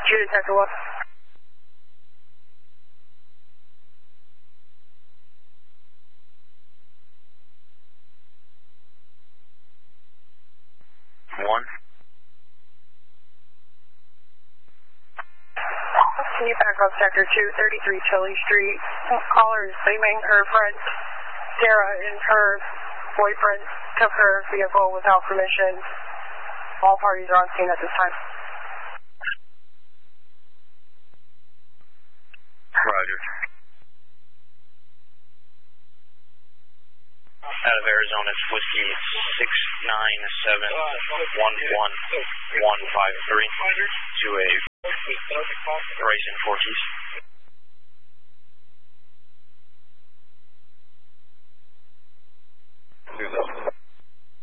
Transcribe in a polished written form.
Judith Delta 1. Can you back up sector 233 Chili Street? Caller is claiming her friend Sarah and her boyfriend took her vehicle without permission. All parties are on scene at this time. Roger. Out of Arizona, it's Whiskey 6971153 to a Racing Four Keys.